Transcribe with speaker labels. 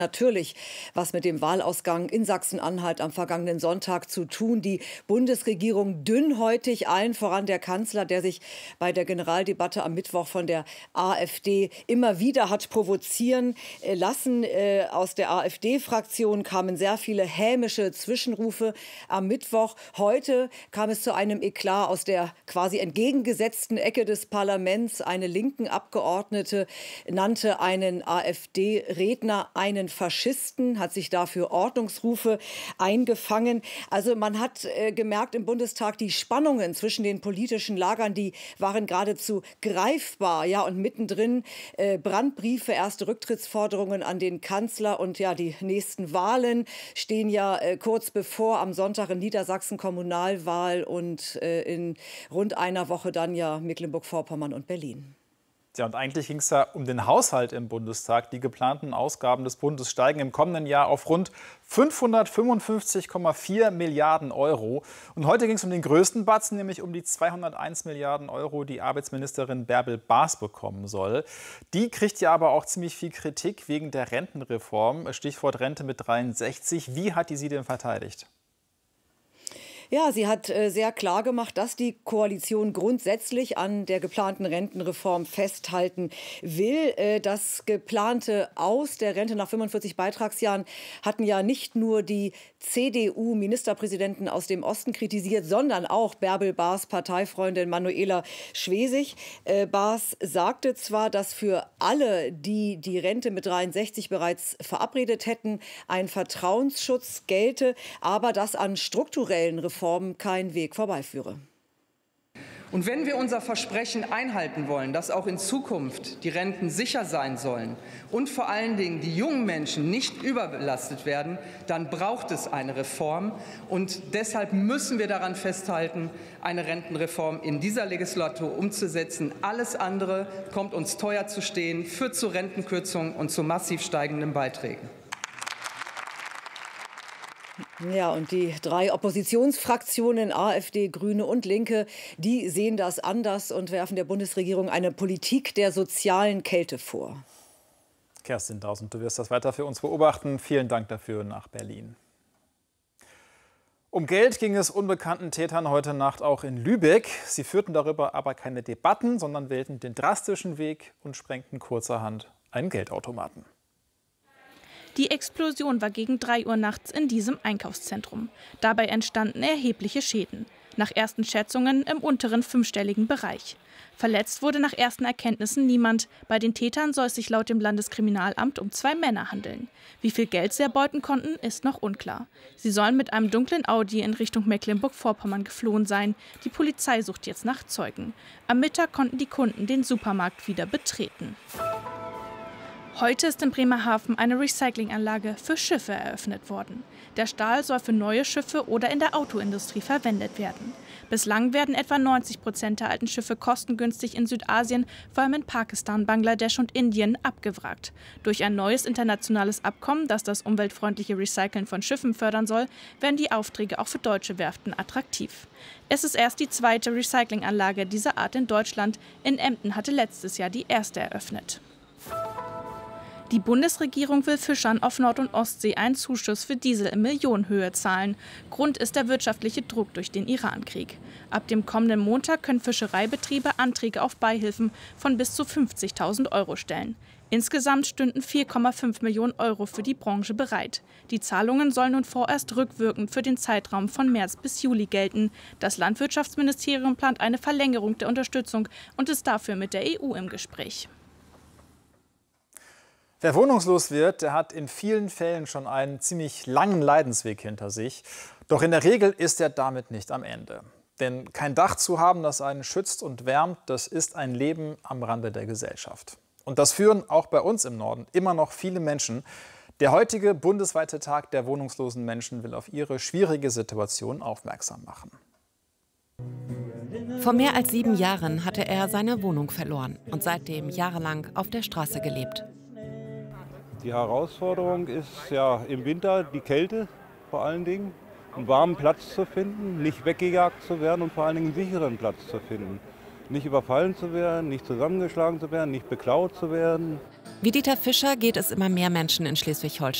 Speaker 1: Natürlich was mit dem Wahlausgang in Sachsen-Anhalt am vergangenen Sonntag zu tun. Die Bundesregierung dünnhäutig, allen voran der Kanzler, der sich bei der Generaldebatte am Mittwoch von der AfD immer wieder hat provozieren lassen. Aus der AfD-Fraktion kamen sehr viele hämische Zwischenrufe am Mittwoch. Heute kam es zu einem Eklat aus der quasi entgegengesetzten Ecke des Parlaments. Eine linken Abgeordnete nannte einen AfD-Redner einen Faschisten, hat sich dafür Ordnungsrufe eingefangen. Also man hat gemerkt im Bundestag, die Spannungen zwischen den politischen Lagern, die waren geradezu greifbar. Ja, und mittendrin Brandbriefe, erste Rücktrittsforderungen an den Kanzler. Und ja, die nächsten Wahlen stehen ja kurz bevor, am Sonntag in Niedersachsen Kommunalwahl und in rund einer Woche dann ja Mecklenburg-Vorpommern und Berlin.
Speaker 2: Ja, und eigentlich ging es ja um den Haushalt im Bundestag. Die geplanten Ausgaben des Bundes steigen im kommenden Jahr auf rund 555,4 Milliarden Euro. Und heute ging es um den größten Batzen, nämlich um die 201 Milliarden Euro, die Arbeitsministerin Bärbel Baas bekommen soll. Die kriegt ja aber auch ziemlich viel Kritik wegen der Rentenreform. Stichwort Rente mit 63. Wie hat die sie denn verteidigt?
Speaker 1: Ja, sie hat sehr klar gemacht, dass die Koalition grundsätzlich an der geplanten Rentenreform festhalten will. Das geplante Aus der Rente nach 45 Beitragsjahren hatten ja nicht nur die CDU-Ministerpräsidenten aus dem Osten kritisiert, sondern auch Bärbel Baas Parteifreundin Manuela Schwesig. Baas sagte zwar, dass für alle, die die Rente mit 63 bereits verabredet hätten, ein Vertrauensschutz gelte, aber dass an strukturellen Reformen kein Weg vorbeiführe.
Speaker 3: Und wenn wir unser Versprechen einhalten wollen, dass auch in Zukunft die Renten sicher sein sollen und vor allen Dingen die jungen Menschen nicht überbelastet werden, dann braucht es eine Reform. Und deshalb müssen wir daran festhalten, eine Rentenreform in dieser Legislatur umzusetzen. Alles andere kommt uns teuer zu stehen, führt zu Rentenkürzungen und zu massiv steigenden Beiträgen.
Speaker 1: Ja, und die drei Oppositionsfraktionen, AfD, Grüne und Linke, die sehen das anders und werfen der Bundesregierung eine Politik der sozialen Kälte vor.
Speaker 2: Kerstin Daus, und du wirst das weiter für uns beobachten. Vielen Dank dafür nach Berlin. Um Geld ging es unbekannten Tätern heute Nacht auch in Lübeck. Sie führten darüber aber keine Debatten, sondern wählten den drastischen Weg und sprengten kurzerhand einen Geldautomaten.
Speaker 4: Die Explosion war gegen 3 Uhr nachts in diesem Einkaufszentrum. Dabei entstanden erhebliche Schäden. Nach ersten Schätzungen im unteren fünfstelligen Bereich. Verletzt wurde nach ersten Erkenntnissen niemand. Bei den Tätern soll es sich laut dem Landeskriminalamt um 2 Männer handeln. Wie viel Geld sie erbeuten konnten, ist noch unklar. Sie sollen mit einem dunklen Audi in Richtung Mecklenburg-Vorpommern geflohen sein. Die Polizei sucht jetzt nach Zeugen. Am Mittag konnten die Kunden den Supermarkt wieder betreten. Heute ist in Bremerhaven eine Recyclinganlage für Schiffe eröffnet worden. Der Stahl soll für neue Schiffe oder in der Autoindustrie verwendet werden. Bislang werden etwa 90% der alten Schiffe kostengünstig in Südasien, vor allem in Pakistan, Bangladesch und Indien, abgewrackt. Durch ein neues internationales Abkommen, das das umweltfreundliche Recyceln von Schiffen fördern soll, werden die Aufträge auch für deutsche Werften attraktiv. Es ist erst die zweite Recyclinganlage dieser Art in Deutschland. In Emden hatte letztes Jahr die erste eröffnet. Die Bundesregierung will Fischern auf Nord- und Ostsee einen Zuschuss für Diesel in Millionenhöhe zahlen. Grund ist der wirtschaftliche Druck durch den Irankrieg. Ab dem kommenden Montag können Fischereibetriebe Anträge auf Beihilfen von bis zu 50.000 € stellen. Insgesamt stünden 4,5 Millionen € für die Branche bereit. Die Zahlungen sollen nun vorerst rückwirkend für den Zeitraum von März bis Juli gelten. Das Landwirtschaftsministerium plant eine Verlängerung der Unterstützung und ist dafür mit der EU im Gespräch.
Speaker 2: Wer wohnungslos wird, der hat in vielen Fällen schon einen ziemlich langen Leidensweg hinter sich. Doch in der Regel ist er damit nicht am Ende. Denn kein Dach zu haben, das einen schützt und wärmt, das ist ein Leben am Rande der Gesellschaft. Und das führen auch bei uns im Norden immer noch viele Menschen. Der heutige bundesweite Tag der wohnungslosen Menschen will auf ihre schwierige Situation aufmerksam machen.
Speaker 5: Vor mehr als 7 Jahren hatte er seine Wohnung verloren und seitdem jahrelang auf der Straße gelebt.
Speaker 6: Die Herausforderung ist ja im Winter die Kälte vor allen Dingen, einen warmen Platz zu finden, nicht weggejagt zu werden und vor allen Dingen einen sicheren Platz zu finden. nicht überfallen zu werden, nicht zusammengeschlagen zu werden, nicht beklaut zu werden.
Speaker 5: Wie Dieter Fischer geht es immer mehr Menschen in Schleswig-Holstein.